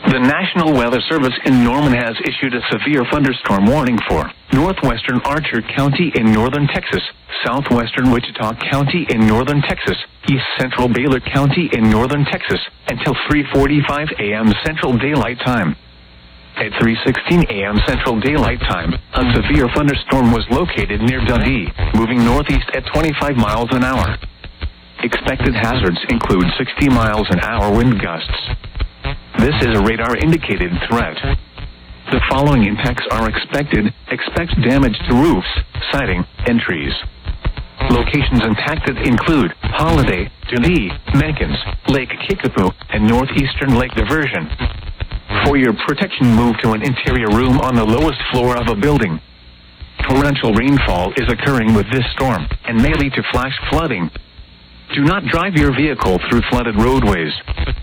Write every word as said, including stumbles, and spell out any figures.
The National Weather Service in Norman has issued a severe thunderstorm warning for northwestern Archer County in northern Texas, southwestern Wichita County in northern Texas, east central Baylor County in northern Texas, until three forty-five a m Central Daylight Time. At three sixteen a m Central Daylight Time, a severe thunderstorm was located near Dundee, moving northeast at twenty-five miles an hour. Expected hazards include sixty miles an hour wind gusts. This is a radar-indicated threat. The following impacts are expected. Expect damage to roofs, siding, and trees. Locations impacted include Holiday, Dundee, Mankins, Lake Kickapoo, and northeastern Lake Diversion. For your protection, move to an interior room on the lowest floor of a building. Torrential rainfall is occurring with this storm and may lead to flash flooding. Do not drive your vehicle through flooded roadways.